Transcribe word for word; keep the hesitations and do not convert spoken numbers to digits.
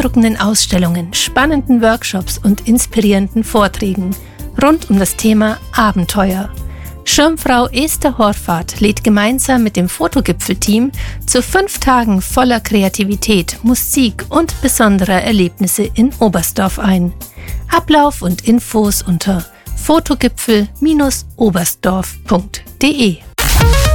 beeindruckenden Ausstellungen, spannenden Workshops und inspirierenden Vorträgen rund um das Thema Abenteuer. Schirmfrau Esther Horvath lädt gemeinsam mit dem Fotogipfel-Team zu fünf Tagen voller Kreativität, Musik und besonderer Erlebnisse in Oberstdorf ein. Ablauf und Infos unter fotogipfel Bindestrich oberstdorf punkt de.